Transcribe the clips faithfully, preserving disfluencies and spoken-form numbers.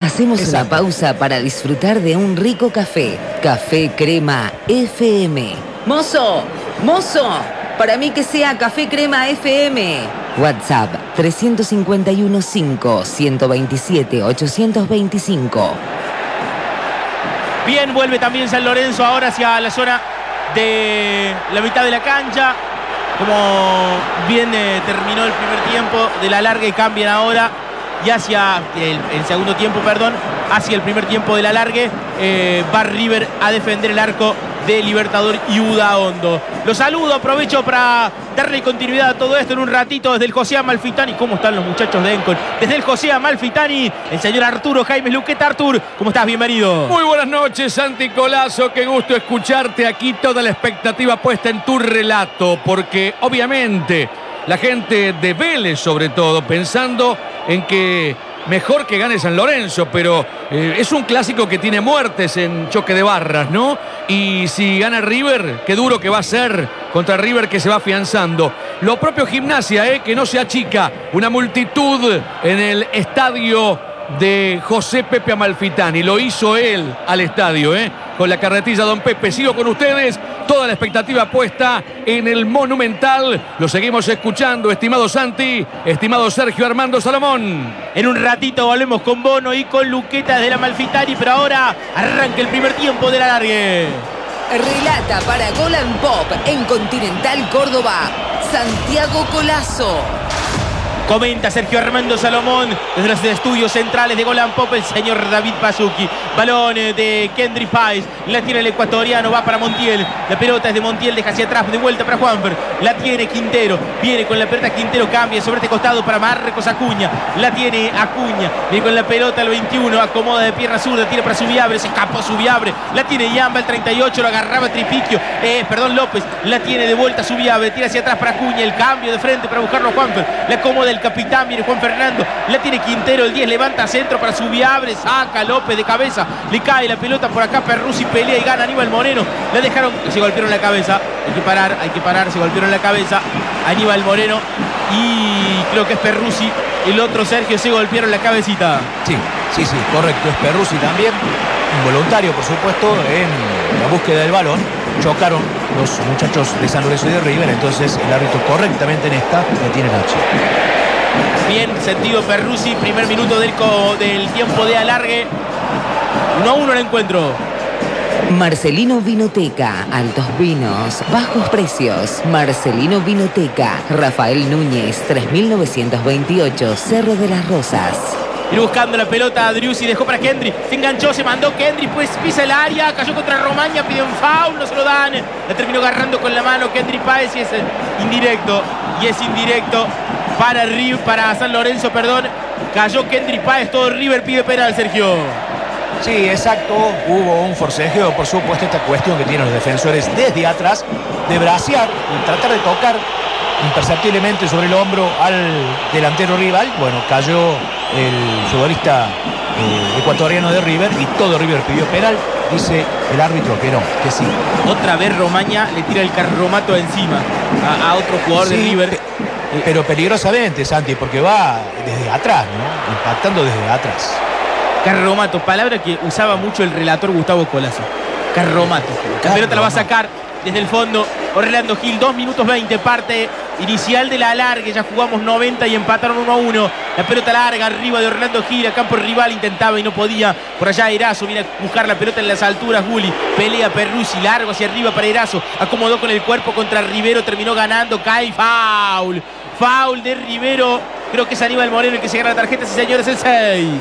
Hacemos Exacto. una pausa para disfrutar de un rico café. Café Crema F M. ¡Mozo! ¡Mozo! Para mí que sea Café Crema F M. WhatsApp tres cinco uno cinco, uno dos siete, ocho dos cinco. Bien, vuelve también San Lorenzo ahora hacia la zona de la mitad de la cancha. Como bien eh, terminó el primer tiempo de la larga y cambian ahora. Y hacia el, el segundo tiempo, perdón, hacia el primer tiempo de la largue, eh, va River a defender el arco de Libertador y Udaondo. Los saludo, aprovecho para darle continuidad a todo esto en un ratito desde el José Amalfitani. ¿Cómo están los muchachos de Encon? Desde el José Amalfitani, el señor Arturo Jaime Luqueta. Artur, ¿cómo estás? Bienvenido. Muy buenas noches, Santi Colazo. Qué gusto escucharte aquí. Toda la expectativa puesta en tu relato, porque obviamente la gente de Vélez, sobre todo, pensando en que mejor que gane San Lorenzo, pero eh, es un clásico que tiene muertes en choque de barras, ¿no? Y si gana River, qué duro que va a ser contra River, que se va afianzando. Lo propio Gimnasia, ¿eh? Que no se achica. Una multitud en el estadio de José Pepe Amalfitani. Lo hizo él al estadio, ¿eh? Con la carretilla Don Pepe. Sigo con ustedes. Toda la expectativa puesta en el Monumental. Lo seguimos escuchando, estimado Santi, estimado Sergio Armando Salomón. En un ratito volvemos con Bono y con Luqueta desde la Amalfitani, pero ahora arranca el primer tiempo de la largue. Relata para Gol and Pop en Continental Córdoba, Santiago Colazo. Comenta Sergio Armando Salomón desde los estudios centrales de Gol and Pop, el señor David Pasuki. Balón de Kendry Páez, la tiene el ecuatoriano, va para Montiel. La pelota es de Montiel, deja hacia atrás, de vuelta para Juanfer. La tiene Quintero, viene con la pelota Quintero, cambia sobre este costado para Marcos Acuña. La tiene Acuña, viene con la pelota al veintiuno, acomoda de pierna zurda, tiene para Subiabre, se escapó Subiabre. La tiene Yamba, el treinta y ocho, lo agarraba Tripiquio, eh, perdón López. La tiene de vuelta Subiabre, tira hacia atrás para Acuña, el cambio de frente para buscarlo a Juanfer. La acomoda el capitán, viene Juan Fernando, la tiene Quintero, el diez levanta centro para Subiabre, saca López de cabeza, le cae la pelota por acá, Perruzzi pelea y gana Aníbal Moreno, la dejaron, se golpearon la cabeza, hay que parar, hay que parar, se golpearon la cabeza Aníbal Moreno y creo que es Perruzzi, el otro Sergio se golpearon la cabecita. Sí, sí, sí, correcto, es Perruzzi también, involuntario por supuesto, en la búsqueda del balón. Chocaron los muchachos de San Lorenzo y de River, entonces el árbitro correctamente en esta detiene la acción. Bien sentido Perruzzi, primer minuto del, del tiempo de alargue. uno a uno el encuentro. Marcelino Vinoteca, altos vinos, bajos precios. Marcelino Vinoteca, Rafael Núñez, tres mil novecientos veintiocho, Cerro de las Rosas. Ir buscando la pelota a Driussi, dejó para Kendry, se enganchó, se mandó Kendry, pues pisa el área, cayó contra Romaña, pidió un foul, no se lo dan, la terminó agarrando con la mano Kendry Páez y es indirecto, y es indirecto para River, para San Lorenzo, perdón, cayó Kendry Páez, todo River pide penal, Sergio. Sí, exacto, hubo un forcejeo, por supuesto, esta cuestión que tienen los defensores desde atrás, de bracear y tratar de tocar imperceptiblemente sobre el hombro al delantero rival. Bueno, cayó el futbolista eh, ecuatoriano de River y todo River pidió penal. Dice el árbitro que no, que sí. Otra vez Romaña le tira el carromato encima a, a otro jugador sí, de River. Pe pero peligrosamente, Santi, porque va desde atrás, ¿no? Impactando desde atrás. Carromato, palabra que usaba mucho el relator Gustavo Colazo. Carromato. La pelota la va a sacar desde el fondo Orlando Gil, dos minutos veinte, parte inicial de la alargue, ya jugamos noventa y empataron uno a uno. La pelota larga arriba de Orlando Gil, a campo rival intentaba y no podía. Por allá Erazo viene a buscar la pelota en las alturas, Gulli, pelea Perruzzi, largo hacia arriba para Erazo, acomodó con el cuerpo contra Rivero, terminó ganando, cae, foul. Foul de Rivero, creo que es Aníbal Moreno el que se gana la tarjeta, sí señores, el seis.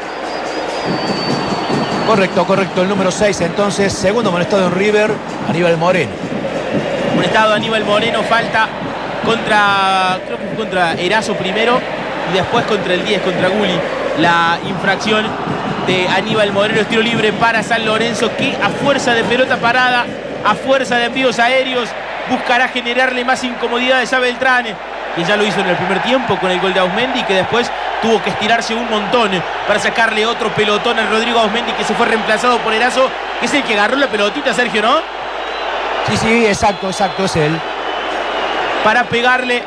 Correcto, correcto, el número seis entonces, segundo amonestado en River, Aníbal Moreno. Amonestado Aníbal Moreno, falta contra, creo que fue contra Erazo primero y después contra el diez, contra Gulli. La infracción de Aníbal Moreno, tiro libre para San Lorenzo, que a fuerza de pelota parada, a fuerza de envíos aéreos, buscará generarle más incomodidades a Beltrán, que ya lo hizo en el primer tiempo con el gol de Ausmendi, que después tuvo que estirarse un montón para sacarle otro pelotón a Rodrigo Ausmendi, que se fue reemplazado por Erazo, que es el que agarró la pelotita, Sergio, ¿no? Sí, sí, exacto, exacto, es él. Para pegarle,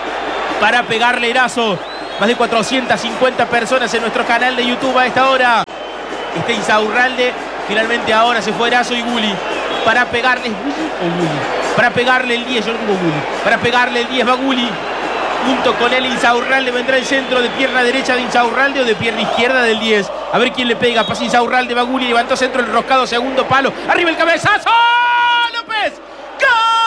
para pegarle Erazo. Más de cuatrocientas cincuenta personas en nuestro canal de YouTube a esta hora. está Insaurralde. Finalmente ahora se fue Eraso y Gulli para pegarle. ¿Gulli o Gulli? Para pegarle el diez, yo no digo Gulli. Para pegarle el diez va Gulli. Junto con él Insaurralde vendrá el centro de pierna derecha de Insaurralde o de pierna izquierda del diez. A ver quién le pega. Pasa Insaurralde, va Gulli, levantó centro, el roscado, segundo palo. Arriba el cabezazo. ¡López! ¡Gol!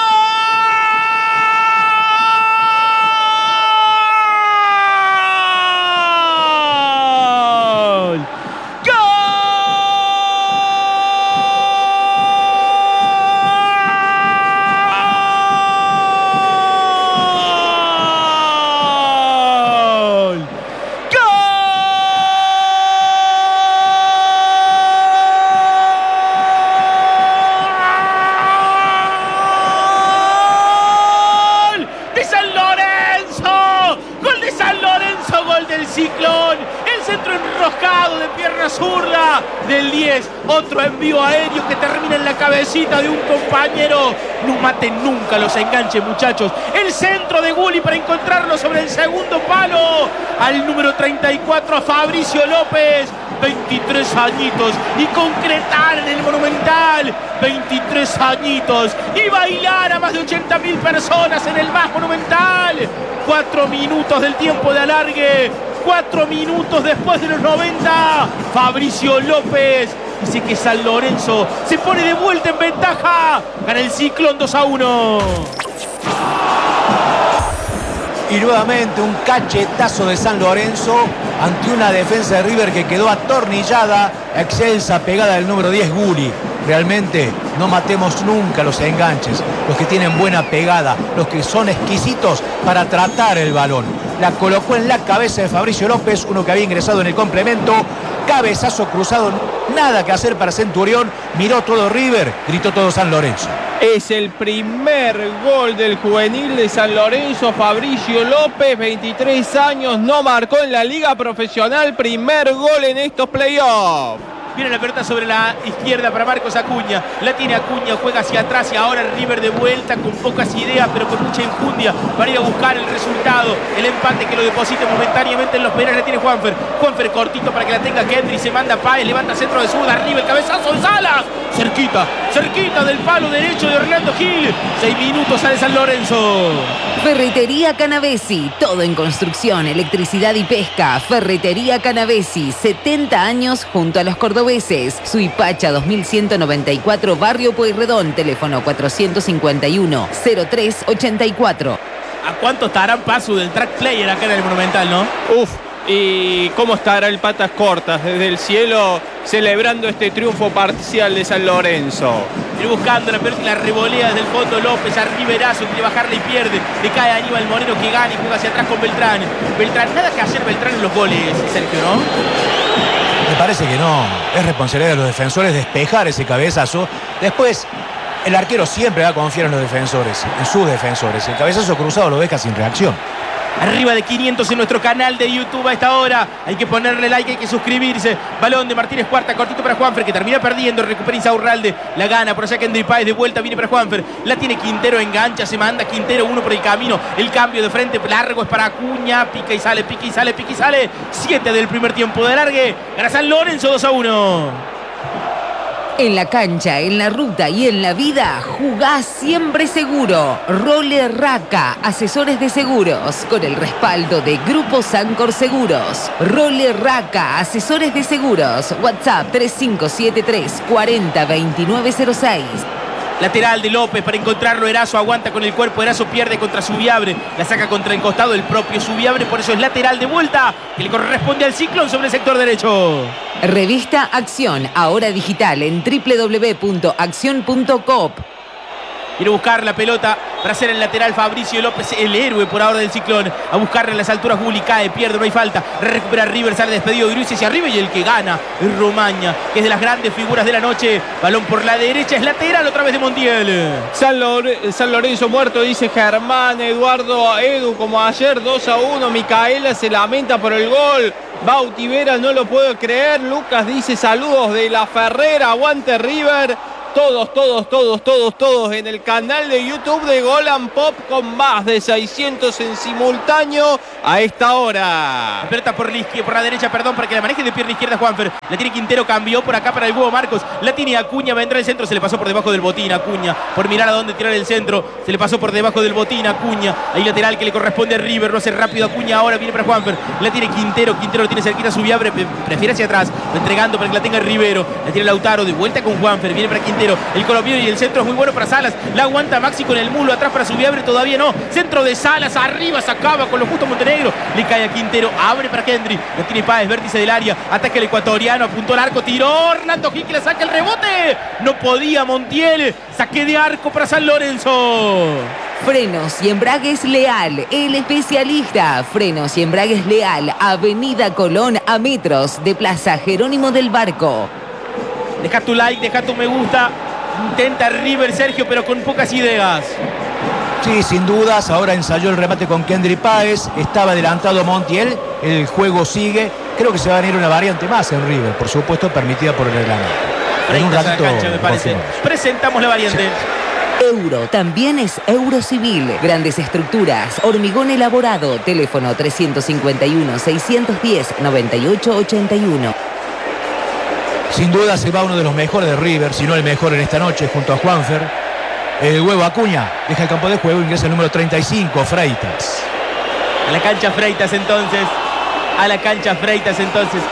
Ciclón, el centro enroscado de pierna zurda del diez, otro envío aéreo que termina en la cabecita de un compañero. No maten nunca los enganches, muchachos. El centro de Gulli para encontrarlo sobre el segundo palo al número treinta y cuatro, a Fabricio López, veintitrés añitos, y concretar en el Monumental, veintitrés añitos, y bailar a más de ochenta mil personas en el más Monumental. Cuatro minutos del tiempo de alargue, cuatro minutos después de los noventa, Fabricio López dice que San Lorenzo se pone de vuelta en ventaja. Gana el Ciclón dos a uno. Y nuevamente un cachetazo de San Lorenzo ante una defensa de River que quedó atornillada. Excelsa pegada del número diez, Gulli. Realmente no matemos nunca los enganches, los que tienen buena pegada, los que son exquisitos para tratar el balón. La colocó en la cabeza de Fabricio López, uno que había ingresado en el complemento. Cabezazo cruzado, nada que hacer para Centurión. Miró todo River, gritó todo San Lorenzo. Es el primer gol del juvenil de San Lorenzo. Fabricio López, veintitrés años, no marcó en la liga profesional. Primer gol en estos playoffs. Viene la pelota sobre la izquierda para Marcos Acuña. La tiene Acuña, juega hacia atrás y ahora River de vuelta con pocas ideas, pero con mucha enjundia para ir a buscar el resultado. El empate que lo deposite momentáneamente en los penales la tiene Juanfer. Juanfer cortito para que la tenga Kendry. Se manda Páez, levanta centro de zurda. Arriba el cabezazo de Salas. Cerquita, cerquita del palo derecho de Orlando Gil. Seis minutos sale San Lorenzo. Ferretería Canavesi, todo en construcción, electricidad y pesca. Ferretería Canavesi, setenta años junto a los cordobeses. Suipacha dos mil ciento noventa y cuatro, Barrio Pueyrredón, teléfono cuatrocientos cincuenta y uno, cero tres ochenta y cuatro. ¿A cuánto estarán paso del track player acá en el Monumental, no? Uf, y cómo estará el Patas Cortas desde el cielo celebrando este triunfo parcial de San Lorenzo. Ir buscando la pelota y la revolea desde el fondo López, arriba Eraso, quiere bajarle y pierde. Le cae a Aníbal Moreno que gana y juega hacia atrás con Beltrán. Beltrán, nada que hacer Beltrán en los goles, Sergio, ¿no? Me parece que no. Es responsabilidad de los defensores despejar ese cabezazo. Después, el arquero siempre va a confiar en los defensores, en sus defensores. El cabezazo cruzado lo deja sin reacción. Arriba de quinientos en nuestro canal de YouTube a esta hora. Hay que ponerle like, hay que suscribirse. Balón de Martínez Cuarta, cortito para Juanfer, que termina perdiendo. Recupera Insaurralde, la gana por allá Kendry Páez, de vuelta viene para Juanfer. La tiene Quintero, engancha, se manda Quintero, uno por el camino. El cambio de frente largo es para Acuña. Pica y sale, pica y sale, pica y sale. Siete del primer tiempo de alargue. Gana San Lorenzo dos a uno. En la cancha, en la ruta y en la vida, jugá siempre seguro. Role Raca, asesores de seguros, con el respaldo de Grupo Sancor Seguros. Role Raca, asesores de seguros. WhatsApp tres cinco siete tres, cuatro cero, dos nueve cero seis. Lateral de López para encontrarlo. Eraso aguanta con el cuerpo. Eraso pierde contra Subiabre. La saca contra el costado el propio Subiabre. Por eso es lateral de vuelta que le corresponde al Ciclón sobre el sector derecho. Revista Acción, ahora digital en doble u doble u doble u punto acción punto coop. Quiere buscar la pelota para hacer el lateral Fabricio López, el héroe por ahora del Ciclón. A buscarle en las alturas Gulli, cae, pierde, no hay falta. Recupera River, sale despedido Gruisi hacia arriba y el que gana es Romaña, que es de las grandes figuras de la noche. Balón por la derecha, es lateral otra vez de Montiel. San, Lore- San Lorenzo muerto, dice Germán Eduardo Edu, como ayer, dos a uno. Micaela se lamenta por el gol. Bauti Vera, no lo puedo creer. Lucas dice saludos de La Ferrera, aguante River. todos, todos, todos, todos, todos en el canal de YouTube de Gol and Pop con más de seiscientos en simultáneo a esta hora. La pelota por la izquierda, por la derecha, perdón, para que la maneje de pierna izquierda Juanfer. La tiene Quintero, cambió por acá para el huevo Marcos. La tiene Acuña, va a entrar el centro, se le pasó por debajo del botín Acuña. Por mirar a dónde tirar el centro, se le pasó por debajo del botín Acuña. Ahí lateral que le corresponde a River, lo hace rápido Acuña, ahora viene para Juanfer. La tiene Quintero, Quintero lo tiene cerquita a Subiabre, prefiere hacia atrás, va entregando para que la tenga Rivero. La tiene Lautaro, de vuelta con Juanfer, viene para Quintero. El colombiano y el centro es muy bueno para Salas. La aguanta Maxi con el mulo atrás para Subiabre, todavía no. Centro de Salas, arriba sacaba con lo justo Montenegro. Le cae a Quintero, abre para Kendry. La tiene Páez, vértice del área. Ataca el ecuatoriano, apuntó al arco, tiró Orlando Gil que la saca el rebote. No podía Montiel. Saque de arco para San Lorenzo. Frenos y embragues Leal, el especialista. Frenos y embragues Leal, Avenida Colón a metros de Plaza Jerónimo del Barco. Deja tu like, deja tu me gusta. Intenta River, Sergio, pero con pocas ideas. Sí, sin dudas. Ahora ensayó el remate con Kendry Páez. Estaba adelantado Montiel. El juego sigue. Creo que se va a venir una variante más en River. Por supuesto, permitida por el reglamento. En un ratito, cancha, me parece. Presentamos la variante. Sí. Euro, también es Eurocivil. Grandes estructuras, hormigón elaborado. Teléfono trescientos cincuenta y uno, seiscientos diez, noventa y ocho ochenta y uno. Sin duda se va uno de los mejores de River, si no el mejor en esta noche, junto a Juanfer. El huevo Acuña deja el campo de juego, ingresa el número treinta y cinco, Freitas. A la cancha Freitas entonces. A la cancha Freitas entonces.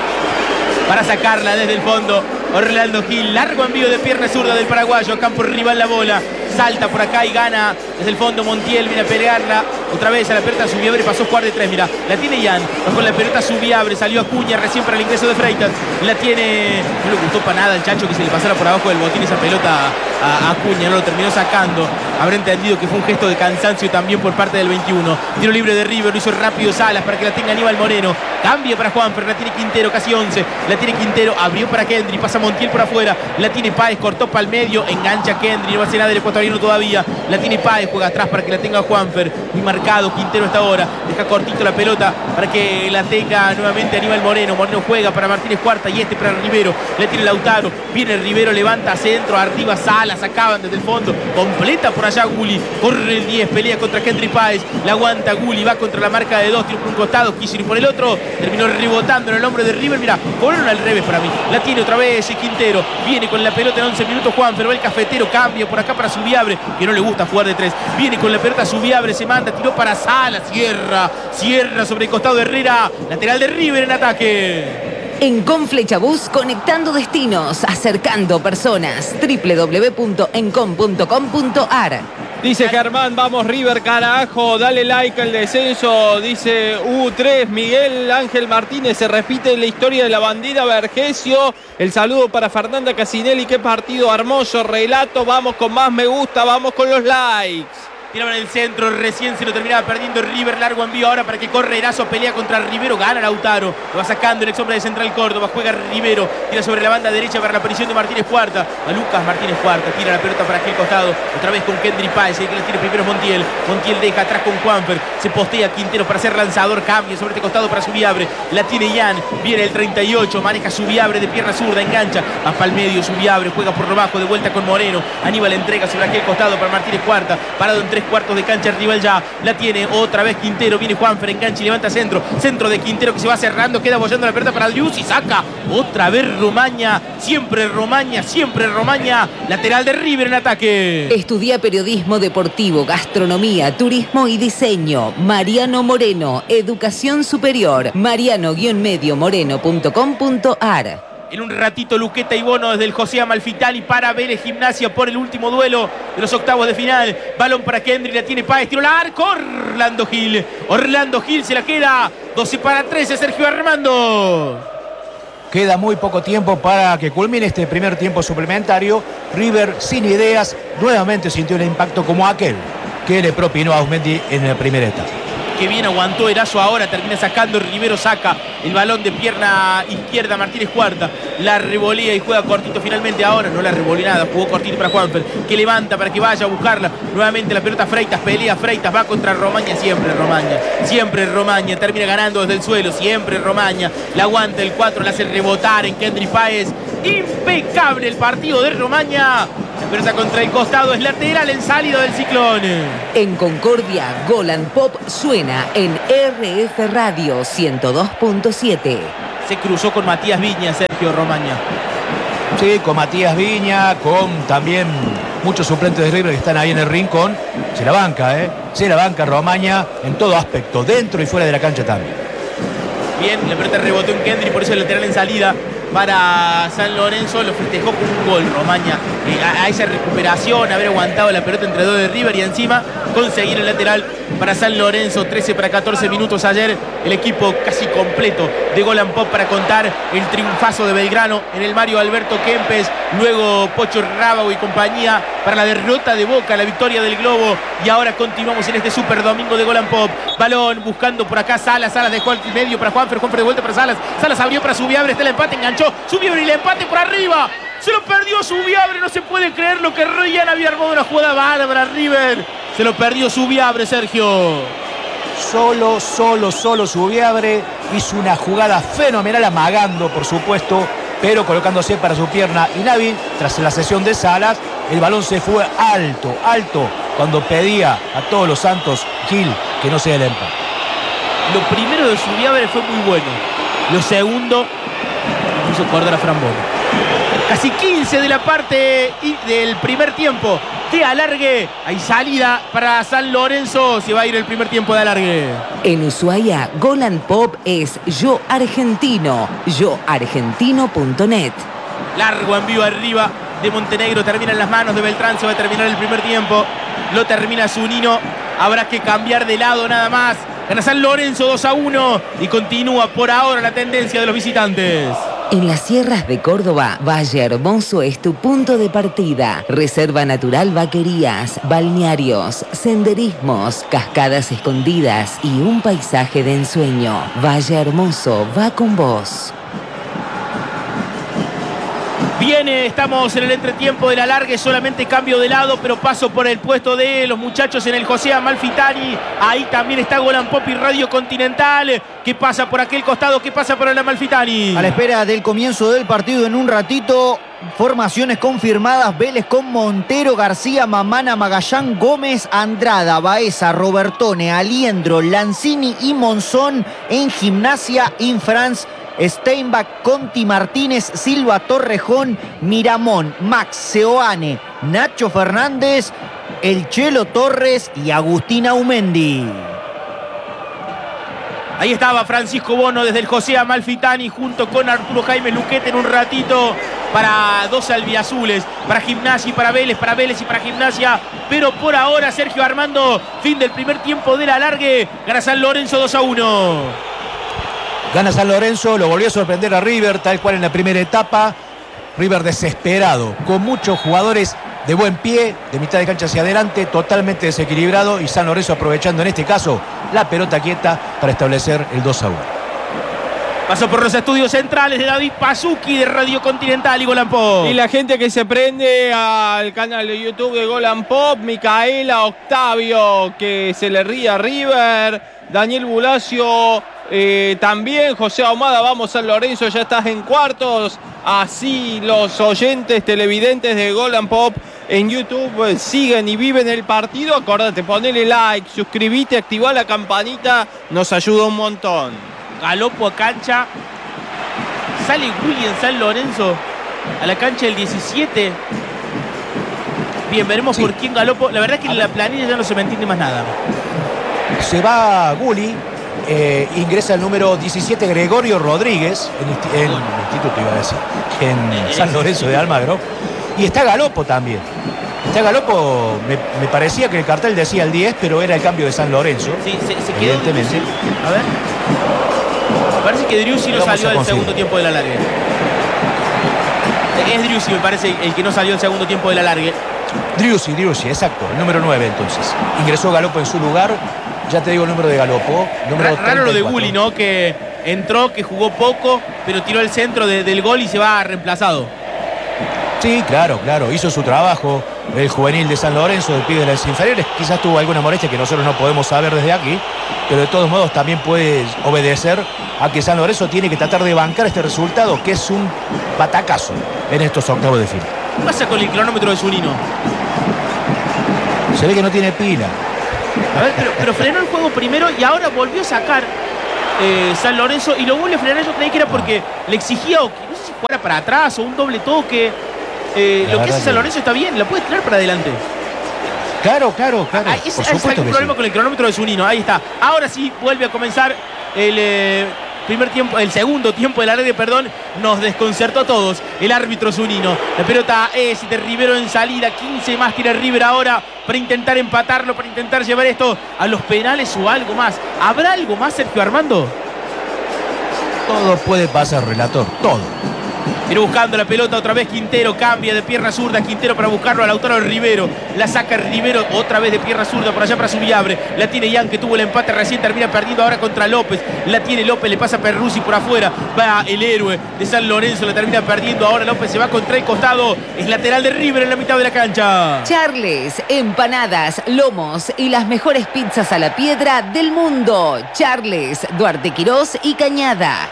Para sacarla desde el fondo. Orlando Gil, largo envío de pierna zurda del paraguayo. Campo rival la bola. Salta por acá y gana desde el fondo Montiel. Viene a pelearla. Otra vez a la pelota Subiabre. Pasó jugar de tres. Mira, la tiene Ian. Con la pelota Subiabre. Salió Acuña recién para el ingreso de Freitas. La tiene. No le gustó para nada al Chacho que se le pasara por abajo del botín esa pelota a, a Acuña. No lo terminó sacando. Habrá entendido que fue un gesto de cansancio también por parte del veintiuno. Tiro libre de River. Lo hizo rápido Salas para que la tenga Aníbal Moreno. Cambia para Juanfer. La tiene Quintero. Casi once. La tiene Quintero. Abrió para Kendry. Pasa Montiel por afuera. La tiene Páez. Cortó para el medio. Engancha Kendry. No va a hacer nada del ecuatoriano todavía. La tiene Páez. Juega atrás para que la tenga Juanfer. Muy marcado Quintero hasta ahora. Deja cortito la pelota para que la tenga nuevamente Aníbal Moreno. Moreno juega para Martínez Cuarta y este para Rivero. Le tiene Lautaro. Viene Rivero. Levanta centro. Arriba Salas. Acaban desde el fondo. Completa por allá Gulli. Corre el diez. Pelea contra Kendry Páez. La aguanta Gulli. Va contra la marca de dos. Tiro por un costado. Quiso ir por el otro. Terminó rebotando en el hombro de River. Mira, cobraron al revés para mí. La tiene otra vez Quintero. Viene con la pelota en once minutos Juanfer. Va el cafetero. Cambia por acá para Subiabre, que no le gusta jugar de tres. Viene con la pelota Subiabre. Se manda. Tiró para Salas. Cierra. Cierra sobre el costado de Herrera. Lateral de River en ataque. En Conflechabús, conectando destinos, acercando personas. doble u doble u doble u punto encom punto com punto ar. Dice Germán, vamos River, carajo, dale like al descenso. Dice U tres, Miguel Ángel Martínez, se repite la historia de la bandida Vergesio. El saludo para Fernanda Casinelli, qué partido hermoso, relato, vamos con más me gusta, vamos con los likes. Tiraba en el centro, recién se lo terminaba perdiendo River, largo envío ahora para que corre Erazo, pelea contra Rivero, gana Lautaro, lo va sacando en el sombra de Central Córdoba, juega Rivero, tira sobre la banda derecha para la aparición de Martínez Cuarta, a Lucas Martínez Cuarta, tira la pelota para aquel costado, otra vez con Kendry Páez, el que la tira primero es Montiel, Montiel deja atrás con Juanfer, se postea Quintero para ser lanzador, cambia sobre este costado para Subiabre, la tiene Ian, viene el treinta y ocho, maneja Subiabre de pierna zurda, engancha, va para el medio, Subiabre, juega por lo bajo, de vuelta con Moreno, Aníbal entrega sobre aquel costado para Martínez Cuarta, parado en tres cuartos de cancha rival ya, la tiene otra vez Quintero, viene Juanfer, engancha y levanta centro, centro de Quintero que se va cerrando, queda apoyando la pelota para Drius y saca otra vez Romaña, siempre Romaña, siempre Romaña, lateral de River en ataque. Estudia periodismo deportivo, gastronomía, turismo y diseño. Mariano Moreno, educación superior, mariano guion medio moreno punto com punto ar. En un ratito Luqueta y Bono desde el José Amalfitani para Vélez Gimnasia por el último duelo de los octavos de final. Balón para Kendry, la tiene Páez, tiro al arco, Orlando Gil. Orlando Gil se la queda, doce para trece, Sergio Armando. Queda muy poco tiempo para que culmine este primer tiempo suplementario. River sin ideas, nuevamente sintió el impacto como aquel que le propinó a Ausmendi en la primera etapa. Que bien aguantó Erazo ahora, termina sacando, Rivero saca el balón de pierna izquierda, Martínez Cuarta, la revolea y juega cortito finalmente ahora, no la revolea nada, jugó cortito para Juanfer, que levanta para que vaya a buscarla, nuevamente la pelota Freitas, pelea Freitas, va contra Romaña, siempre Romaña, siempre Romaña, termina ganando desde el suelo, siempre Romaña, la aguanta el cuatro, la hace rebotar en Kendry Páez, Impecable el partido de Romaña. La pelota contra el costado, es lateral en salida del Ciclón. En Concordia, Golan Pop suena en R F Radio ciento dos punto siete. Se cruzó con Matías Viña, Sergio Romaña. Sí, con Matías Viña, con también muchos suplentes de River que están ahí en el rincón. Se la banca, ¿eh? Se la banca Romaña en todo aspecto, dentro y fuera de la cancha también. Bien, la pelota rebotó en Kendry, por eso el lateral en salida para San Lorenzo. Lo festejó con un gol Romaña, eh, a, a esa recuperación, haber aguantado la pelota entre dos de River y encima conseguir el lateral para San Lorenzo. Trece para catorce minutos ayer, el equipo casi completo de Golan Pop para contar el triunfazo de Belgrano en el Mario Alberto Kempes. Luego Pocho Rábago y compañía para la derrota de Boca, la victoria del Globo. Y ahora continuamos en este super domingo de Golan Pop. Balón buscando por acá Salas. Salas dejó al medio para Juanfer. Juanfer de vuelta para Salas. Salas abrió para Subiabre. Está el empate. Enganchó. Subiabre y el empate por arriba. Se lo perdió Subiabre. No se puede creer lo que Ryan había armado una jugada bárbara. River. Se lo perdió Subiabre, Sergio. Solo, solo, solo Subiabre hizo una jugada fenomenal, amagando, por supuesto, pero colocándose para su pierna inhábil. Tras la sesión de Salas, el balón se fue alto, alto, cuando pedía a todos los santos Gil que no se dé el empate. Lo primero de Subiabre fue muy bueno. Lo segundo, hizo acordar a Fran Bono. Casi quince de la parte del primer tiempo de alargue. Hay salida para San Lorenzo. Se va a ir el primer tiempo de alargue. En Ushuaia, Golan Pop es Yo Argentino, yo argentino punto net. Largo envío arriba de Montenegro. Termina en las manos de Beltrán. Se va a terminar el primer tiempo. Lo termina Zunino. Habrá que cambiar de lado nada más. Gana San Lorenzo dos a uno. Y continúa por ahora la tendencia de los visitantes. En las sierras de Córdoba, Valle Hermoso es tu punto de partida. Reserva Natural Vaquerías, balnearios, senderismos, cascadas escondidas y un paisaje de ensueño. Valle Hermoso va con vos. Viene, estamos en el entretiempo del alargue, solamente cambio de lado, pero paso por el puesto de los muchachos en el José Amalfitani. Ahí también está Golan Pop y Radio Continental. ¿Qué pasa por aquel costado? ¿Qué pasa por el Amalfitani? A la espera del comienzo del partido en un ratito. Formaciones confirmadas: Vélez con Montero, García, Mamana, Magallán, Gómez, Andrada, Baeza, Robertone, Aliendro, Lanzini y Monzón. En Gimnasia, Infrance, Steinbach, Conti, Martínez, Silva, Torrejón, Miramón, Max, Seoane, Nacho Fernández, El Chelo Torres y Agustín Aumendi. Ahí estaba Francisco Bono desde el José Amalfitani junto con Arturo Jaime Luquete en un ratito para dos albiazules, para Gimnasia y para Vélez, para Vélez y para Gimnasia. Pero por ahora, Sergio Armando, fin del primer tiempo del alargue. Gana San Lorenzo dos a uno. Gana San Lorenzo, lo volvió a sorprender a River, tal cual en la primera etapa. River desesperado, con muchos jugadores de buen pie, de mitad de cancha hacia adelante, totalmente desequilibrado, y San Lorenzo aprovechando en este caso la pelota quieta para establecer el dos a uno. Pasó por los estudios centrales de David Pasuki de Radio Continental y Golan Pop. Y la gente que se prende al canal de YouTube de Golan Pop: Micaela, Octavio, que se le ríe a River, Daniel Bulacio, eh, también José Ahumada. Vamos, San Lorenzo, ya estás en cuartos. Así los oyentes televidentes de Golan Pop en YouTube eh, siguen y viven el partido. Acordate, ponele like, suscribite, activá la campanita, nos ayuda un montón. Galopo a cancha. Sale Gulli en San Lorenzo a la cancha del diecisiete. Bien, veremos sí. por quién Galopo. La verdad es que en la planilla ya no se me entiende más nada. Se va Gulli, eh, ingresa el número diecisiete Gregorio Rodríguez en, en el instituto, iba a decir, en San Lorenzo de Almagro. Y está Galopo también. Está Galopo, me, me parecía que el cartel decía el diez, pero era el cambio de San Lorenzo. Sí, se, se quedó. Evidentemente. A ver. Me parece que Driussi no salió del segundo tiempo del alargue. Es Driussi, me parece, el que no salió del segundo tiempo del alargue. Driussi, Driussi, exacto, el número nueve entonces. Ingresó Galopo en su lugar. Ya te digo el número de Galopo. Número Raro treinta y cuatro. Lo de Gulli, ¿no? Que entró, que jugó poco, pero tiró el centro de, del gol y se va reemplazado. Sí, claro, claro. Hizo su trabajo. el juvenil de San Lorenzo, del pibe de las inferiores. Quizás tuvo alguna molestia que nosotros no podemos saber desde aquí, pero de todos modos también puede obedecer a que San Lorenzo tiene que tratar de bancar este resultado, que es un batacazo en estos octavos de final. ¿Qué pasa con el cronómetro de Zunino? Se ve que no tiene pila. A ver, pero, pero frenó el juego primero y ahora volvió a sacar eh, San Lorenzo y lo vuelve a frenar. Yo creí que era porque le exigía, o no sé si fuera para atrás o un doble toque. Eh, lo que hace San Lorenzo está bien, la puede tirar para adelante. Claro, claro, claro. Ah, ese es el problema sí. Con el cronómetro de Zunino. Ahí está. Ahora sí vuelve a comenzar el eh, primer tiempo, el segundo tiempo del alargue, perdón. Nos desconcertó a todos el árbitro Zunino. La pelota es de Rivero en salida. quince más tira River ahora para intentar empatarlo, para intentar llevar esto a los penales o algo más. ¿Habrá algo más, Sergio Armando? Todo puede pasar, relator. Todo. Pero buscando la pelota otra vez Quintero, cambia de pierna zurda Quintero para buscarlo a Lautaro Rivero, la saca Rivero otra vez de pierna zurda por allá para Subiabre, la tiene Ian que tuvo el empate recién, termina perdiendo ahora contra López, la tiene López, le pasa a Perruzzi por afuera, va el héroe de San Lorenzo, la termina perdiendo, ahora López se va contra el costado, es lateral de River en la mitad de la cancha. Charles, empanadas, lomos y las mejores pizzas a la piedra del mundo. Charles, Duarte Quirós y Cañada.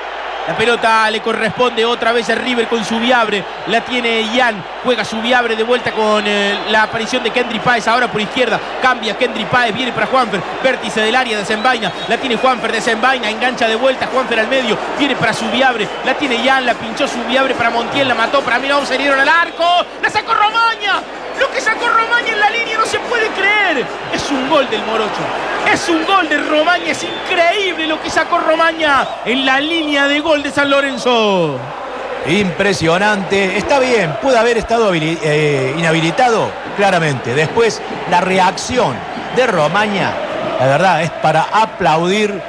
La pelota le corresponde otra vez a River con Subiabre. La tiene Ian. Juega Subiabre de vuelta con eh, la aparición de Kendry Páez. Ahora por izquierda. Cambia Kendry Páez. Viene para Juanfer. Vértice del área. Desenvaina. La tiene Juanfer. Desenvaina. Engancha de vuelta. Juanfer al medio. Viene para Subiabre. La tiene Ian. La pinchó Subiabre para Montiel. La mató para Mirón. Se dieron al arco. La sacó Romaña. Lo que sacó Romaña en la línea no se puede creer. Es un gol del Morocho. Es un gol de Romaña. Es increíble lo que sacó Romaña en la línea de gol de San Lorenzo. Impresionante. Está bien, pudo haber estado eh, inhabilitado, claramente. Después, la reacción de Romaña, la verdad, es para aplaudir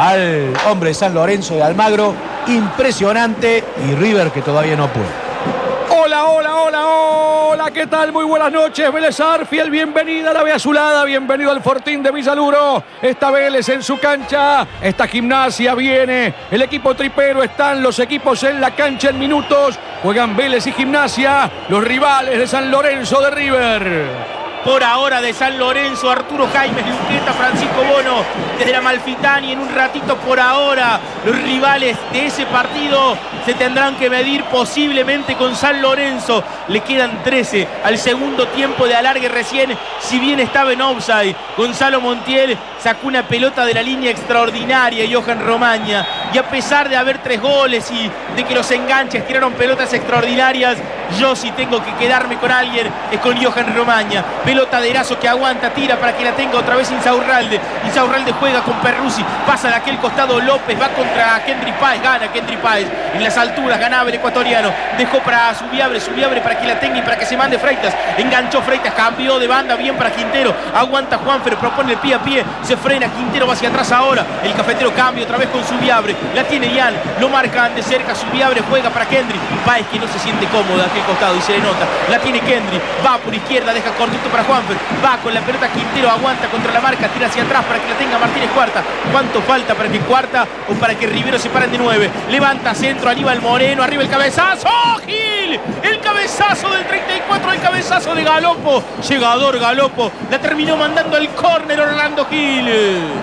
al hombre de San Lorenzo de Almagro. Impresionante. Y River que todavía no puede. Hola, hola, hola, hola, ¿qué tal? Muy buenas noches, Vélez Arfiel, bienvenida a la B Azulada, bienvenido al Fortín de Villaluro. Está Vélez en su cancha, esta Gimnasia viene, el equipo tripero, están los equipos en la cancha en minutos, juegan Vélez y Gimnasia, los rivales de San Lorenzo de River. Por ahora de San Lorenzo, Arturo Jaimes, Luqueta, Francisco Bono, desde la Malfitani, en un ratito por ahora, los rivales de ese partido se tendrán que medir posiblemente con San Lorenzo. Le quedan trece al segundo tiempo de alargue recién, si bien estaba en offside. Gonzalo Montiel sacó una pelota de la línea extraordinaria, Johan Romaña, y a pesar de haber tres goles y de que los enganches tiraron pelotas extraordinarias, yo sí tengo que quedarme con alguien, es con Johan Romaña. Pelota de Erazo que aguanta, tira para que la tenga otra vez Insaurralde. Insaurralde juega con Perruzzi, pasa de aquel costado López, va contra Kendry Páez, gana Kendry Páez. En las alturas ganaba el ecuatoriano, dejó para Subiabre, Subiabre para que la tenga y para que se mande Freitas. Enganchó Freitas, cambió de banda, bien para Quintero. Aguanta Juanfer, propone el pie a pie, se frena, Quintero va hacia atrás ahora. El cafetero cambia otra vez con Subiabre. La tiene Ian, lo marcan de cerca, Subiabre juega para Kendry. Páez que no se siente cómodo de aquel costado y se le nota. La tiene Kendry, va por izquierda, deja cortito para Juanfer, va con la pelota Quintero, aguanta contra la marca, tira hacia atrás para que la tenga Martínez Cuarta. ¿Cuánto falta para que Cuarta o para que Rivero se paren de nueve? Levanta centro, Aníbal Moreno, arriba el cabezazo, Gil, el cabezazo del treinta y cuatro, el cabezazo de Galopo, llegador Galopo, la terminó mandando al córner Orlando Gil.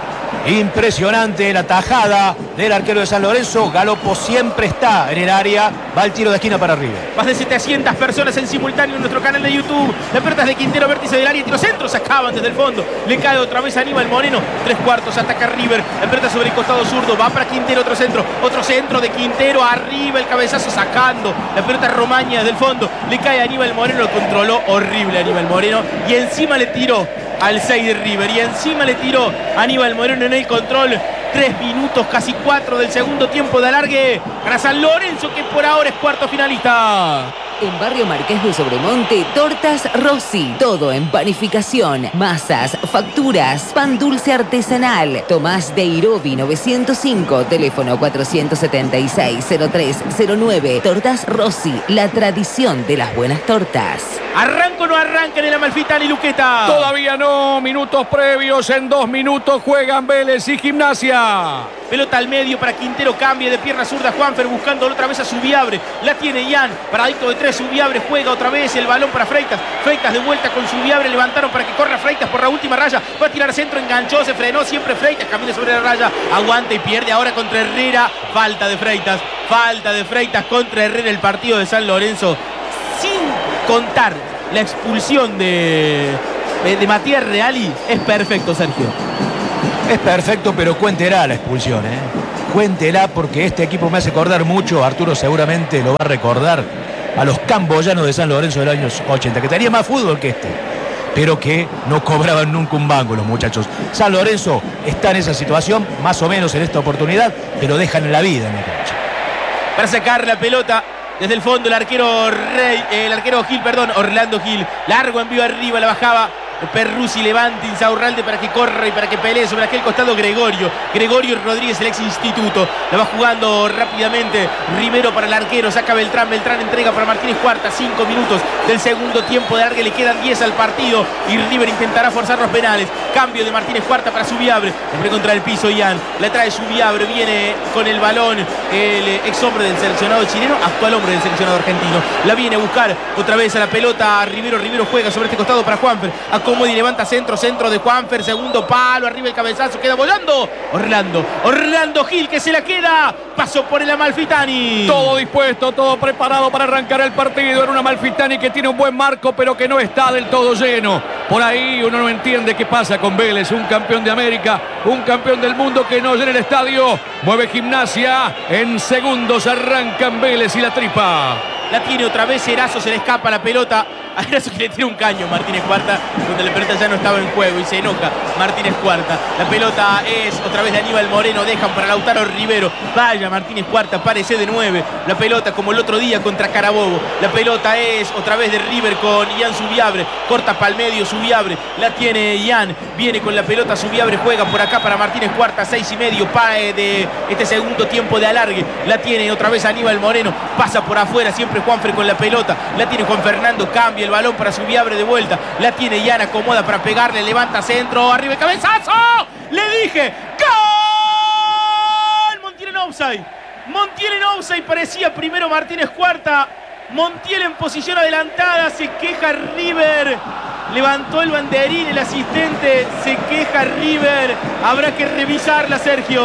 Impresionante la tajada del arquero de San Lorenzo. Galopo siempre está en el área. Va el tiro de esquina para arriba. Más de setecientas personas en simultáneo en nuestro canal de YouTube. La pelota es de Quintero, vértice del área. Tiro centro, se acaban desde el fondo. Le cae otra vez a Aníbal Moreno. Tres cuartos, ataca River. La pelota sobre el costado zurdo. Va para Quintero, otro centro. Otro centro de Quintero. Arriba el cabezazo sacando. La pelota Romaña desde el fondo. Le cae a Aníbal Moreno. Lo controló horrible Aníbal Moreno. Y encima le tiró al seis de River. Y encima le tiró Aníbal Moreno en el control. Tres minutos, casi cuatro del segundo tiempo de alargue para San Lorenzo, que por ahora es cuarto finalista. En Barrio Marqués de Sobremonte, Tortas Rossi. Todo en panificación, masas, facturas, pan dulce artesanal. Tomás de Irobi novecientos cinco, teléfono cuatrocientos setenta y seis, cero tres cero nueve. Tortas Rossi, la tradición de las buenas tortas. ¿Arranca o no arranca en el Amalfitani, Luqueta? Todavía no, minutos previos, en dos minutos juegan Vélez y Gimnasia. Pelota al medio para Quintero, cambia de pierna zurda Juanfer buscando otra vez a Subiabre. La tiene Ian, paradito de tres, Subiabre juega otra vez el balón para Freitas. Freitas de vuelta con Subiabre, levantaron para que corra Freitas por la última raya. Va a tirar centro, enganchó, se frenó siempre Freitas, camina sobre la raya, aguanta y pierde ahora contra Herrera. Falta de Freitas, falta de Freitas contra Herrera, el partido de San Lorenzo. Sin contar la expulsión de, de Matías Reali, es perfecto, Sergio. Es perfecto, pero cuéntela la expulsión, ¿eh? Cuéntela porque este equipo me hace acordar mucho, Arturo seguramente lo va a recordar, a los camboyanos de San Lorenzo de los años ochenta, que tenía más fútbol que este, pero que no cobraban nunca un banco los muchachos. San Lorenzo está en esa situación, más o menos en esta oportunidad, pero dejan la vida en la cancha. Para sacar la pelota desde el fondo el arquero Rey, eh, el arquero Gil, perdón, Orlando Gil. Largo envío arriba, la bajaba Perruzzi, levanta Insaurralde para que corra y para que pelee sobre aquel costado Gregorio. Gregorio Rodríguez, el ex instituto. La va jugando rápidamente Rivero para el arquero. Saca Beltrán, Beltrán entrega para Martínez Cuarta. Cinco minutos del segundo tiempo de largue. Le quedan diez al partido y River intentará forzar los penales. Cambio de Martínez Cuarta para Subiabre. Siempre contra el piso Ian. La trae Subiabre, viene con el balón el ex hombre del seleccionado chileno, actual hombre del seleccionado argentino. La viene a buscar otra vez a la pelota Rivero. Rivero juega sobre este costado para Juanfer. Acomoda y levanta centro, centro de Juanfer, segundo palo, arriba el cabezazo, queda volando Orlando, Orlando Gil que se la queda, pasó por el Amalfitani. Todo dispuesto, todo preparado para arrancar el partido en un Amalfitani que tiene un buen marco, pero que no está del todo lleno. Por ahí uno no entiende qué pasa con Vélez, un campeón de América, un campeón del mundo que no llena el estadio. Mueve Gimnasia, en segundos arrancan Vélez y la tripa. La tiene otra vez Erazo, se le escapa la pelota. A Erazo que le tira un caño Martínez Cuarta, donde la pelota ya no estaba en juego y se enoja Martínez Cuarta. La pelota es otra vez de Aníbal Moreno, dejan para Lautaro Rivero. Vaya Martínez Cuarta, parece de nueve. La pelota como el otro día contra Carabobo. La pelota es otra vez de River con Ian Subiabre. Corta para el medio Subiabre. La tiene Ian, viene con la pelota Subiabre, juega por acá para Martínez Cuarta. Seis y medio para de este segundo tiempo de alargue. La tiene otra vez Aníbal Moreno, pasa por afuera, siempre Juanfer con la pelota. La tiene Juan Fernando, cambia el balón para Subiabre de vuelta. La tiene Ian, acomoda para pegarle, levanta centro, arriba el cabezazo. Le dije, ¡gol! Montiel en offside. Montiel en offside, parecía primero Martínez Cuarta. Montiel en posición adelantada, se queja River. Levantó el banderín el asistente, se queja River. Habrá que revisarla, Sergio.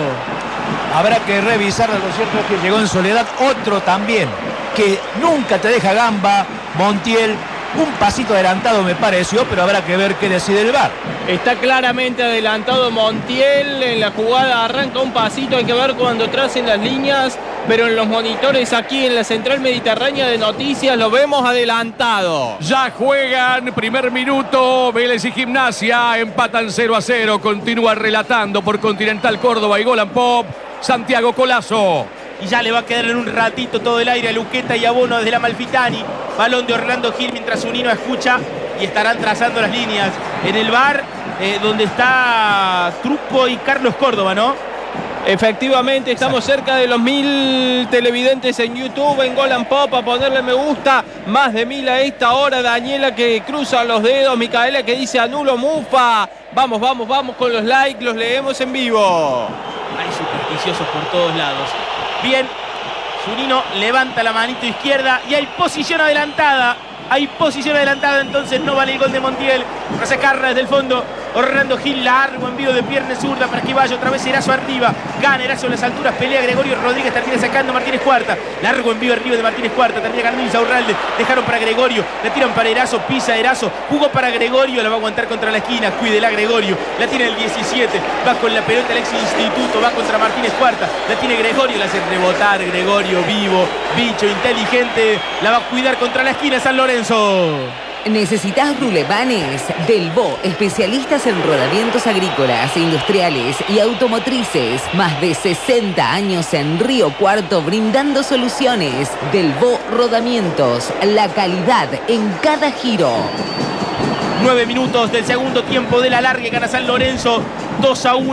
Habrá que revisarla, lo cierto es que llegó en soledad otro también, que nunca te deja gamba, Montiel. Un pasito adelantado me pareció, pero habrá que ver qué decide el V A R. Está claramente adelantado Montiel en la jugada, arranca un pasito, hay que ver cuando tracen las líneas, pero en los monitores aquí en la Central Mediterránea de Noticias lo vemos adelantado. Ya juegan, primer minuto, Vélez y Gimnasia, empatan cero a cero, continúa relatando por Continental Córdoba y Golan Pop, Santiago Colazo. Y ya le va a quedar en un ratito todo el aire a Luqueta y Abono desde la Amalfitani. Balón de Orlando Gil mientras Unino escucha y estarán trazando las líneas en el V A R, eh, donde está Truco y Carlos Córdoba, ¿no? Efectivamente, estamos cerca de los mil televidentes en YouTube, en Golan Pop, a ponerle me gusta, más de mil a esta hora. Daniela que cruza los dedos, Micaela que dice anulo Mufa. Vamos, vamos, vamos con los likes, los leemos en vivo. Hay supersticiosos por todos lados. Bien, Zunino levanta la manito izquierda y hay posición adelantada. Hay posición adelantada, entonces no vale el gol de Montiel. Para sacarla desde el fondo. Orlando Gil, largo envío de pierna zurda para que vaya otra vez Erazo arriba. Gana Erazo en las alturas, pelea Gregorio Rodríguez, termina sacando Martínez Cuarta. Largo envío arriba de Martínez Cuarta, termina ganando Insaurralde. Dejaron para Gregorio, la tiran para Erazo, pisa Erazo, jugó para Gregorio, la va a aguantar contra la esquina, cuídela Gregorio. La tiene el diecisiete, va con la pelota el ex instituto, va contra Martínez Cuarta. La tiene Gregorio, la hace rebotar Gregorio, vivo, bicho, inteligente. La va a cuidar contra la esquina San Lorenzo. ¿Necesitas rulemanes? Delvaux, especialistas en rodamientos agrícolas, industriales y automotrices. Más de sesenta años en Río Cuarto brindando soluciones. Delvaux Rodamientos, la calidad en cada giro. Nueve minutos del segundo tiempo de la larga, gana San Lorenzo dos a uno.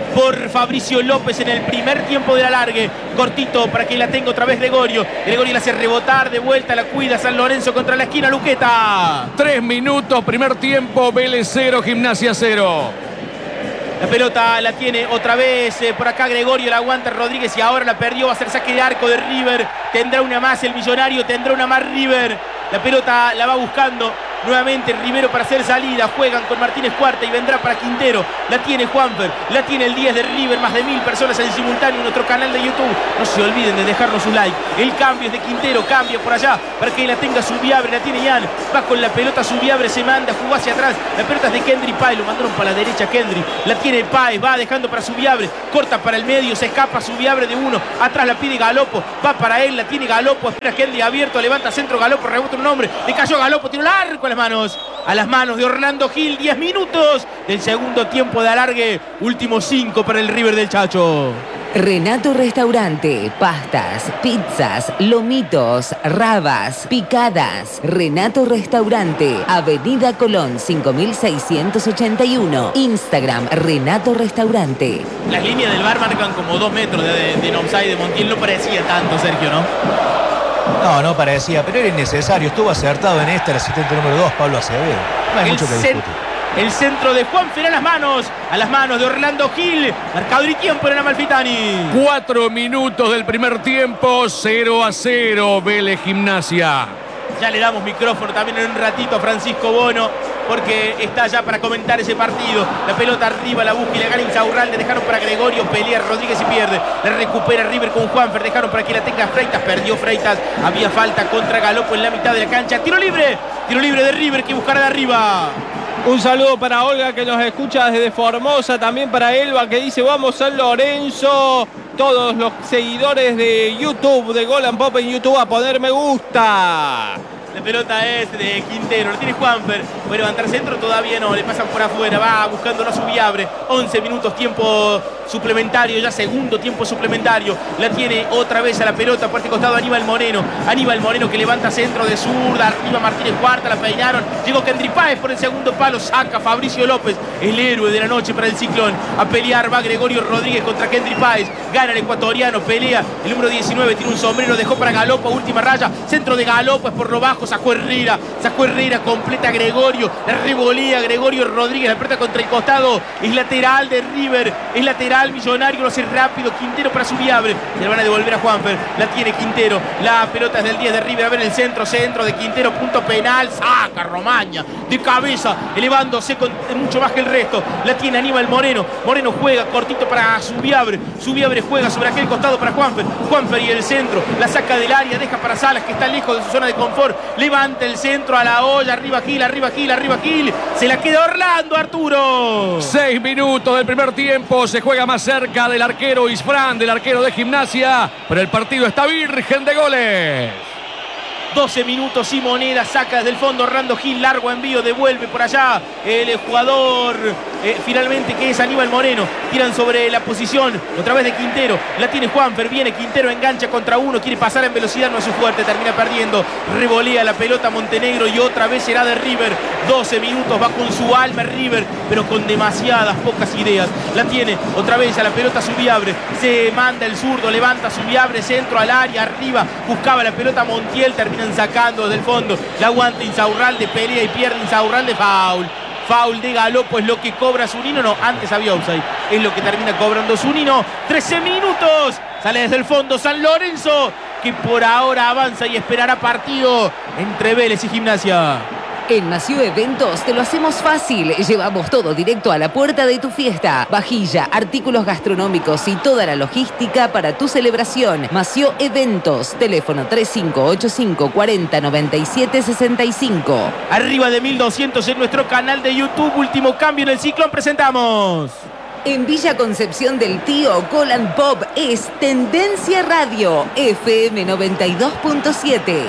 por Fabricio López en el primer tiempo del alargue. Cortito para que la tenga otra vez Gregorio. Gregorio la hace rebotar, de vuelta la cuida San Lorenzo contra la esquina, Luqueta. Tres minutos, primer tiempo, Vélez cero, Gimnasia cero. La pelota la tiene otra vez eh, por acá Gregorio, la aguanta Rodríguez y ahora la perdió. Va a ser saque de arco de River. Tendrá una más el Millonario, tendrá una más River. La pelota la va buscando nuevamente Rivero para hacer salida. Juegan con Martínez Cuarta y vendrá para Quintero. La tiene Juanfer, la tiene el diez de River. Más de mil personas en simultáneo en nuestro canal de YouTube. No se olviden de dejarnos un like. El cambio es de Quintero, cambia por allá para que la tenga Subiabre. La tiene Ian, va con la pelota Subiabre, se manda, jugó hacia atrás. La pelota es de Kendry Páez, lo mandaron para la derecha Kendry. La tiene Páez, va dejando para Subiabre. Corta para el medio, se escapa Subiabre de uno. Atrás la pide Galopo, va para él, la tiene Galopo. Espera Kendry abierto, levanta centro Galopo, rebota un hombre. Le cayó Galopo, tiro largo a las manos. A las manos de Orlando Gil. diez minutos del segundo tiempo de alargue. Últimos cinco para el River del Chacho. Renato Restaurante, pastas, pizzas, lomitos, rabas, picadas. Renato Restaurante, Avenida Colón cinco mil seiscientos ochenta y uno. Instagram, Renato Restaurante. Las líneas del bar marcan como dos metros de, de, de offside de Montiel. No parecía tanto, Sergio, ¿no? No, no parecía, pero era innecesario. Estuvo acertado en esta el asistente número dos, Pablo Acevedo. No hay el mucho que cent discutir. El centro de Juanfer a las manos, a las manos de Orlando Gil. Marcador y tiempo en Amalfitani. Cuatro minutos del primer tiempo, cero a cero, Vélez Gimnasia. Ya le damos micrófono también en un ratito a Francisco Bono, porque está ya para comentar ese partido. La pelota arriba, la busca y la gana Insaurralde. Dejaron para Gregorio, pelea Rodríguez y pierde. La recupera River con Juanfer. Dejaron para que la tenga Freitas. Perdió Freitas. Había falta contra Galopo en la mitad de la cancha. Tiro libre. Tiro libre de River que buscará de arriba. Un saludo para Olga que nos escucha desde Formosa. También para Elba que dice vamos San Lorenzo. Todos los seguidores de YouTube, de Gol and Pop en YouTube, a poner me gusta. La pelota es de Quintero, lo tiene Juanfer. Puede levantar centro, todavía no, le pasan por afuera. Va buscando una Subiabre. once minutos, tiempo suplementario, ya segundo tiempo suplementario. La tiene otra vez a la pelota por este costado Aníbal Moreno. Aníbal Moreno que levanta centro de zurda. Arriba Martínez Cuarta, la peinaron. Llegó Kendry Páez por el segundo palo. Saca Fabricio López, el héroe de la noche para el Ciclón. A pelear va Gregorio Rodríguez contra Kendry Páez. Gana el ecuatoriano, pelea. El número diecinueve tiene un sombrero, dejó para Galopo, última raya. Centro de Galopo es por lo bajo. Sacó Herrera, sacó Herrera, completa Gregorio, la revolea Gregorio Rodríguez, la pelota contra el costado, es lateral de River, es lateral Millonario, lo hace rápido, Quintero para Subiabre, se le van a devolver a Juanfer, la tiene Quintero, la pelota es del diez de River, a ver el centro, centro de Quintero, punto penal, saca Romaña, de cabeza, elevándose con mucho más que el resto, la tiene Aníbal Moreno, Moreno juega cortito para Subiabre, Subiabre juega sobre aquel costado para Juanfer, Juanfer y el centro, la saca del área, deja para Salas que está lejos de su zona de confort, levanta el centro a la olla, arriba Gil, arriba Gil, arriba Gil. Se la queda Orlando, Arturo. Seis minutos del primer tiempo. Se juega más cerca del arquero Isfrán, del arquero de Gimnasia. Pero el partido está virgen de goles. doce minutos y moneda, saca desde el fondo Orlando Gil, largo envío, devuelve por allá el jugador eh, finalmente que es Aníbal Moreno, tiran sobre la posición, otra vez de Quintero, la tiene Juanfer, viene Quintero, engancha contra uno, quiere pasar en velocidad, no es su fuerte, termina perdiendo, revolea la pelota Montenegro y otra vez será de River, doce minutos, va con su alma River, pero con demasiadas pocas ideas, la tiene otra vez a la pelota Subiabre, se manda el zurdo, levanta Subiabre, centro al área, arriba, buscaba la pelota Montiel, termina sacando desde el fondo, la aguanta Insaurralde, pelea y pierde Insaurralde, foul, foul de Galopo, es lo que cobra Zunino, no, antes había offside, es lo que termina cobrando Zunino, trece minutos, sale desde el fondo San Lorenzo, que por ahora avanza y esperará partido entre Vélez y Gimnasia. En Mació Eventos te lo hacemos fácil. Llevamos todo directo a la puerta de tu fiesta. Vajilla, artículos gastronómicos y toda la logística para tu celebración. Mació Eventos. Teléfono tres cinco ocho cinco, cuatro cero, nueve siete seis cinco. Arriba de mil doscientos en nuestro canal de YouTube. Último cambio en el Ciclón. Presentamos. En Villa Concepción del Tío, Gol and Pop es Tendencia Radio. F M noventa y dos punto siete.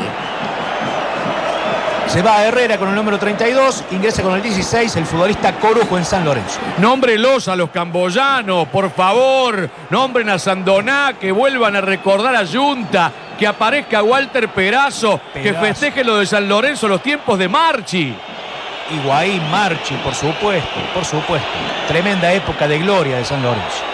Se va a Herrera con el número treinta y dos, ingresa con el dieciséis el futbolista Corujo en San Lorenzo. Nómbrelos a los camboyanos, por favor. Nombren a Sandoná, que vuelvan a recordar a Junta, que aparezca Walter Perazo, Perazo, que festeje lo de San Lorenzo, los tiempos de Marchi. Higuaín, Marchi, por supuesto, por supuesto. Tremenda época de gloria de San Lorenzo.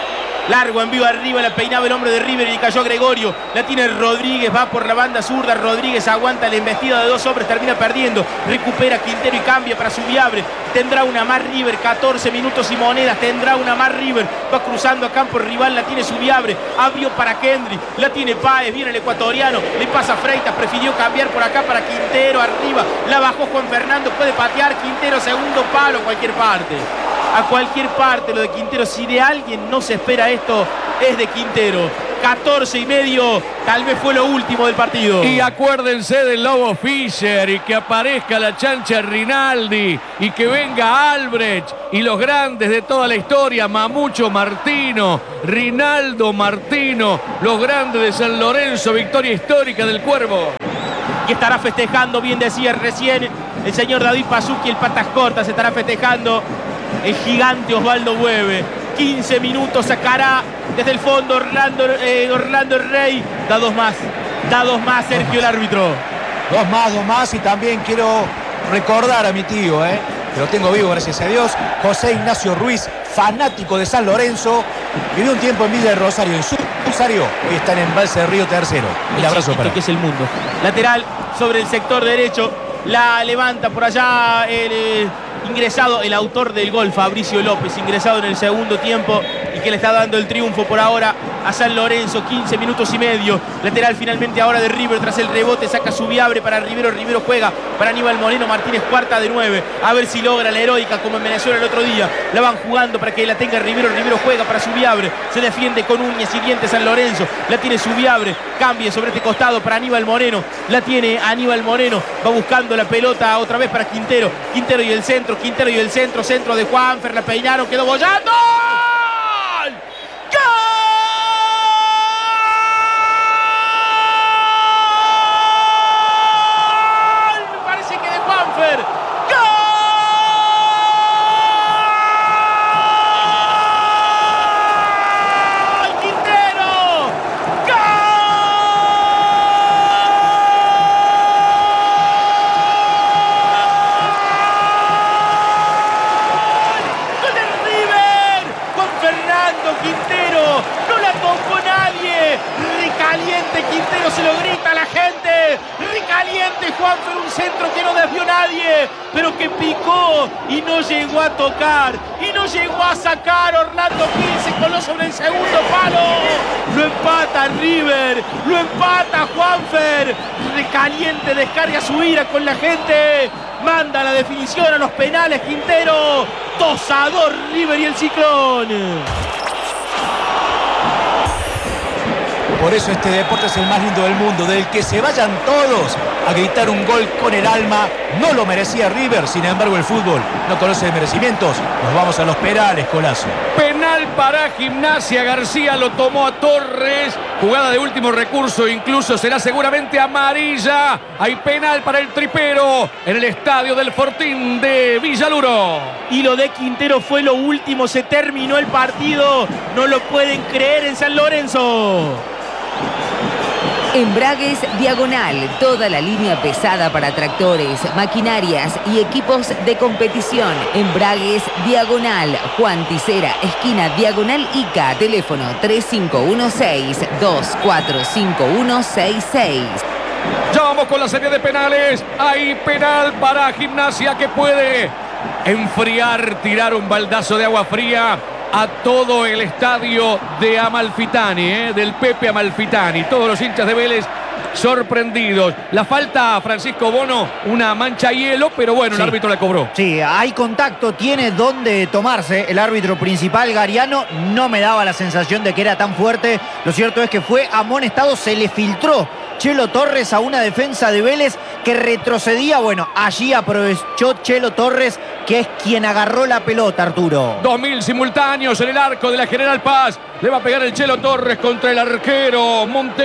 Largo envío arriba, la peinaba el hombre de River y cayó Gregorio. La tiene Rodríguez, va por la banda zurda. Rodríguez aguanta la embestida de dos hombres, termina perdiendo. Recupera Quintero y cambia para Subiabre. Tendrá una más River, catorce minutos y monedas. Tendrá una más River. Va cruzando a campo rival, la tiene Subiabre. Abrió para Kendry, la tiene Páez. Viene el ecuatoriano, le pasa Freitas. Prefirió cambiar por acá para Quintero. Arriba, la bajó Juan Fernando. Puede patear Quintero, segundo palo, cualquier parte. A cualquier parte lo de Quintero. Si de alguien no se espera esto, es de Quintero. catorce y medio, tal vez fue lo último del partido. Y acuérdense del Lobo Fischer y que aparezca la chancha Rinaldi y que venga Albrecht y los grandes de toda la historia, Mamucho Martino, Rinaldo Martino, los grandes de San Lorenzo, victoria histórica del Cuervo. Que estará festejando, bien decía recién el señor David Pasucci, el patas cortas, estará festejando el gigante Osvaldo Bueve. quince minutos, sacará desde el fondo Orlando, eh, Orlando Rey. Da dos más, da dos más Sergio el árbitro. Dos más, dos más y también quiero recordar a mi tío, ¿eh? que lo tengo vivo gracias a Dios, José Ignacio Ruiz, fanático de San Lorenzo, vivió un tiempo en Villa del Rosario, en su Rosario, hoy está en Embalse de Río Tercero. El abrazo para él. Que es el mundo. Lateral sobre el sector derecho, la levanta por allá el eh, ingresado, el autor del gol, Fabricio López, ingresado en el segundo tiempo y que le está dando el triunfo por ahora a San Lorenzo. Quince minutos y medio. Lateral finalmente ahora de River tras el rebote. Saca Subiabre para Rivero. Rivero juega para Aníbal Moreno. Martínez cuarta de nueve. A ver si logra la heroica como en Venezuela el otro día. La van jugando para que la tenga Rivero. Rivero juega para Subiabre. Se defiende con uñas y dientes San Lorenzo. La tiene Subiabre. Cambia sobre este costado para Aníbal Moreno. La tiene Aníbal Moreno. Va buscando la pelota otra vez para Quintero. Quintero y el centro. Quintero y el centro. Centro de Juanfer. La peinaron. Quedó bollando. Quintero se lo grita a la gente. Recaliente Juanfer, un centro que no desvió nadie, pero que picó y no llegó a tocar y no llegó a sacar. Orlando Gil se coló sobre el segundo palo. Lo empata River, lo empata Juanfer. Recaliente descarga su ira con la gente. Manda la definición a los penales Quintero. dos a dos River y el Ciclón. Por eso este deporte es el más lindo del mundo, del que se vayan todos a gritar un gol con el alma. No lo merecía River, sin embargo el fútbol no conoce de merecimientos. Nos vamos a los penales, Colazo. Penal para Gimnasia, García lo tomó a Torres. Jugada de último recurso, incluso será seguramente amarilla. Hay penal para el tripero en el estadio del Fortín de Villaluro. Y lo de Quintero fue lo último, se terminó el partido. No lo pueden creer en San Lorenzo. Embragues Diagonal, toda la línea pesada para tractores, maquinarias y equipos de competición. Embragues Diagonal, Juan Ticera, esquina Diagonal Ica, teléfono tres cinco uno seis, dos cuatro cinco uno seis seis. Ya vamos con la serie de penales. Hay penal para Gimnasia que puede enfriar, tirar un baldazo de agua fría a todo el estadio de Amalfitani, ¿eh? del Pepe Amalfitani. Todos los hinchas de Vélez sorprendidos. La falta a Francisco Bono, una mancha hielo, pero bueno, sí. El árbitro la cobró. Sí, hay contacto, tiene donde tomarse el árbitro principal, Gariano. No me daba la sensación de que era tan fuerte. Lo cierto es que fue amonestado, se le filtró Chelo Torres a una defensa de Vélez que retrocedía. Bueno, allí aprovechó Chelo Torres, que es quien agarró la pelota, Arturo. dos mil simultáneos en el arco de la General Paz. Le va a pegar el Chelo Torres contra el arquero Montero.